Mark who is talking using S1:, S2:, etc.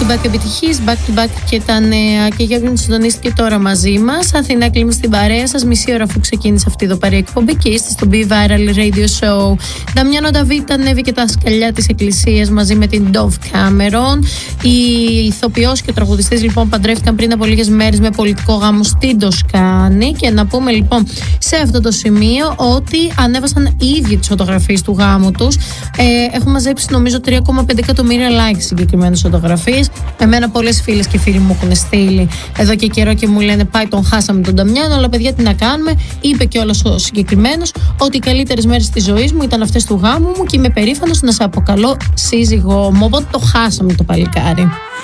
S1: back επιτυχίες, back to back και τα νέα. Και για όποιον συντονίστηκε τώρα μαζί μας, Αθηνά κλείνουμε στην παρέα σας, μισή ώρα αφού ξεκίνησε αυτή εδώ παρέα εκπομπή και είστε στο Be Viral Radio Show. Νταμιάνο Νταβίτ ανέβηκε τα σκαλιά της εκκλησίας μαζί με την Dove Cameron. Οι ηθοποιός και ο τραγουδιστής λοιπόν παντρεύτηκαν πριν από λίγες μέρες με πολιτικό γάμο στην Τοσκάνη. Και να πούμε λοιπόν σε αυτό το σημείο ότι ανέβασαν οι ίδιοι τις φωτογραφίες του γάμου τους. Έχουν μαζέψει νομίζω 3,5 εκατομμύρια likes συγκεκριμένες φωτογραφίες. Εμένα πολλές φίλες και φίλοι μου έχουν στείλει εδώ και καιρό και μου λένε πάει τον χάσαμε τον Νταμιάνο, αλλά παιδιά τι να κάνουμε. Είπε κιόλας ο συγκεκριμένος ότι οι καλύτερες μέρες της ζωής μου ήταν αυτές του γάμου μου και είμαι περήφανος να σε αποκαλώ σύζυγό μου. Οπότε το χάσαμε το παλικάρι.